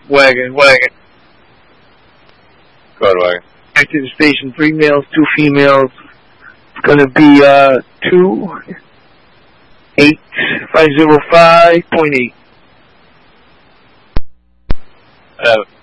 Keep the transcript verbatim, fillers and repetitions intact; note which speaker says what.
Speaker 1: Wagon, wagon.
Speaker 2: Go ahead, wagon.
Speaker 1: Back to the station. Three males, two females. It's going to be uh, two eight five zero five point eight.
Speaker 2: Uh,